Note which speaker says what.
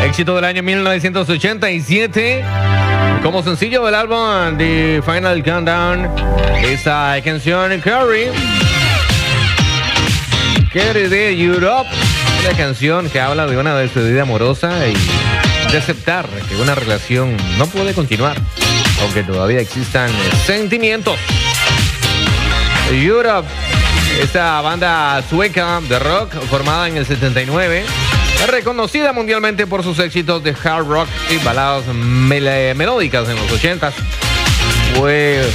Speaker 1: Éxito del año 1987. Como sencillo del álbum The Final Countdown, esa canción Carrie, Carrie de Europe, una canción que habla de una despedida amorosa y de aceptar que una relación no puede continuar, aunque todavía existan sentimientos. Europe, esta banda sueca de rock formada en el 79, es reconocida mundialmente por sus éxitos de hard rock y baladas melódicas en los 80s. Fue